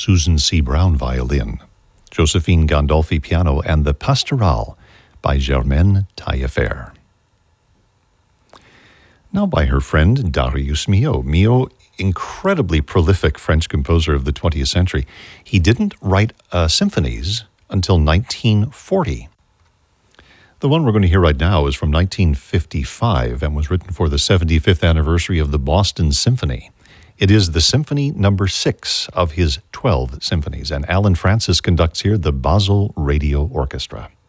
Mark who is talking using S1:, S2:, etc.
S1: Susan C. Brown violin, Josephine Gandolfi piano, and the Pastorale by Germaine Taillefer. Now by her friend Darius Milhaud. Milhaud, incredibly prolific French composer of the 20th century. He didn't write symphonies until 1940. The one we're going to hear right now is from 1955 and was written for the 75th anniversary of the Boston Symphony. It is the Symphony Number 6 of his 12 symphonies, and Alan Francis conducts here the Basel Radio Orchestra.